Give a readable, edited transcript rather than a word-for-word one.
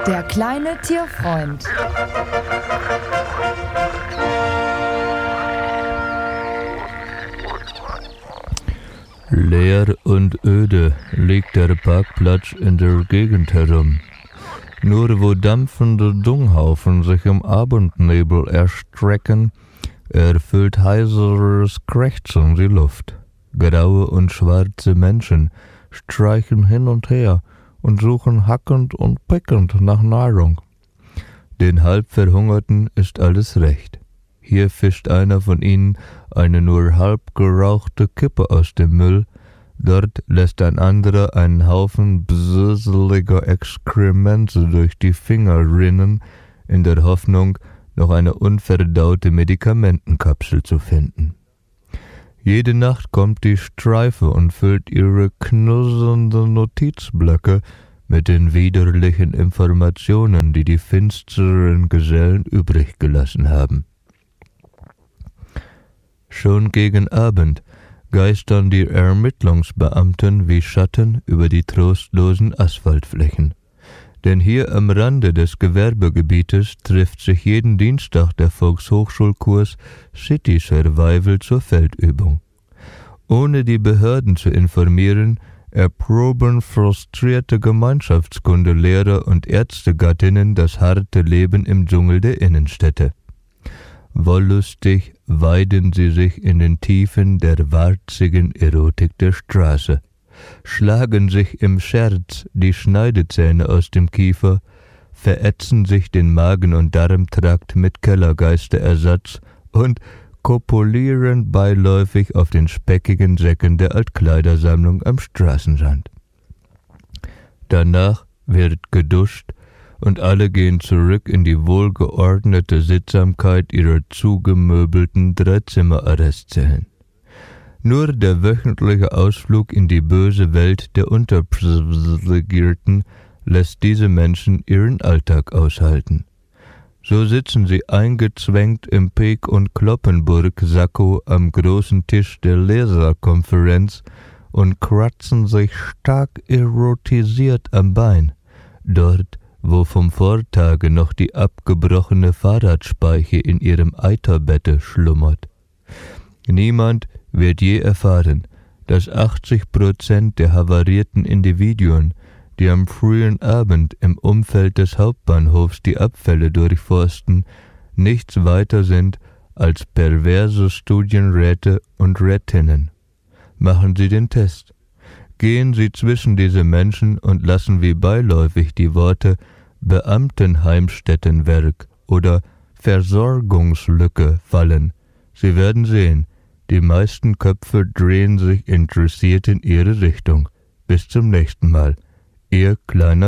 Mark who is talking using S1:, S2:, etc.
S1: Der kleine Tierfreund.
S2: Leer und öde liegt der Parkplatz in der Gegend herum. Nur wo dampfende Dunghaufen sich im Abendnebel erstrecken, erfüllt heiseres Krächzen die Luft. Graue und schwarze Menschen streichen hin und her und suchen hackend und pickend nach Nahrung. Den Halbverhungerten ist alles recht. Hier fischt einer von ihnen eine nur halb gerauchte Kippe aus dem Müll, dort lässt ein anderer einen Haufen bsüsseliger Exkremente durch die Finger rinnen, in der Hoffnung, noch eine unverdaute Medikamentenkapsel zu finden. Jede Nacht kommt die Streife und füllt ihre knusselnden Notizblöcke mit den widerlichen Informationen, die die finsteren Gesellen übrig gelassen haben. Schon gegen Abend geistern die Ermittlungsbeamten wie Schatten über die trostlosen Asphaltflächen. Denn hier am Rande des Gewerbegebietes trifft sich jeden Dienstag der Volkshochschulkurs City Survival zur Feldübung. Ohne die Behörden zu informieren, erproben frustrierte Gemeinschaftskundelehrer und Ärztegattinnen das harte Leben im Dschungel der Innenstädte. Wollüstig weiden sie sich in den Tiefen der warzigen Erotik der Straße, schlagen sich im Scherz die Schneidezähne aus dem Kiefer, verätzen sich den Magen- und Darmtrakt mit Kellergeisterersatz und kopulieren beiläufig auf den speckigen Säcken der Altkleidersammlung am Straßenrand. Danach wird geduscht und alle gehen zurück in die wohlgeordnete Sittsamkeit ihrer zugemöbelten Dreizimmer-Arrestzellen. Nur der wöchentliche Ausflug in die böse Welt der Unterprivilegierten lässt diese Menschen ihren Alltag aushalten. So sitzen sie eingezwängt im Peek- und Kloppenburg-Sakko am großen Tisch der Leserkonferenz und kratzen sich stark erotisiert am Bein, dort, wo vom Vortage noch die abgebrochene Fahrradspeiche in ihrem Eiterbette schlummert. Niemand wird je erfahren, dass 80% der havarierten Individuen, die am frühen Abend im Umfeld des Hauptbahnhofs die Abfälle durchforsten, nichts weiter sind als perverse Studienräte und Rätinnen. Machen Sie den Test. Gehen Sie zwischen diese Menschen und lassen wie beiläufig die Worte Beamtenheimstättenwerk oder Versorgungslücke fallen. Sie werden sehen, die meisten Köpfe drehen sich interessiert in Ihre Richtung. Bis zum nächsten Mal. Ihr kleiner